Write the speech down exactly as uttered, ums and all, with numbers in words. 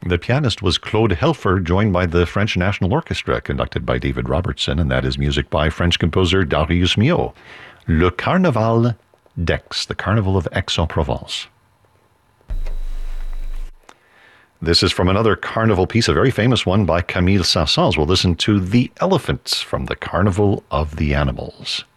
The pianist was Claude Helfer, joined by the French National Orchestra, conducted by David Robertson, and that is music by French composer Darius Milhaud. Le Carnaval d'Aix, the Carnival of Aix-en-Provence. This is from another carnival piece, a very famous one by Camille Saint-Saëns. We'll listen to The Elephants from the Carnival of the Animals.